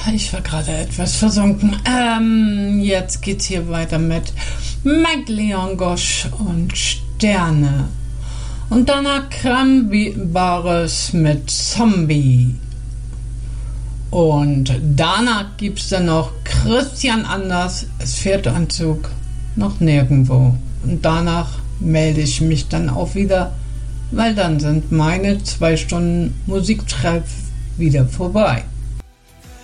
Ich war gerade etwas versunken. Jetzt geht's hier weiter mit Mike Leon Gosch und Sterne. Und danach Cranberries mit Zombie. Und danach gibt's dann noch Christian Anders, es fährt ein Zug noch nirgendwo. Und danach melde ich mich dann auch wieder, weil dann sind meine 2 Stunden Musiktreff wieder vorbei.